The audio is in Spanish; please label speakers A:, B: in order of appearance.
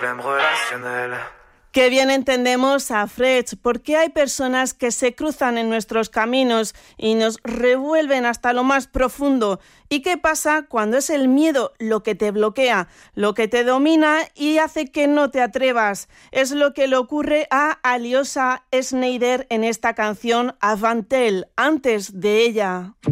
A: problème relationnel.
B: Qué bien entendemos a Fred, porque hay personas que se cruzan en nuestros caminos y nos revuelven hasta lo más profundo. ¿Y qué pasa cuando es el miedo lo que te bloquea, lo que te domina y hace que no te atrevas? Es lo que le ocurre a Alyosha Schneider en esta canción Avant elle, antes de ella.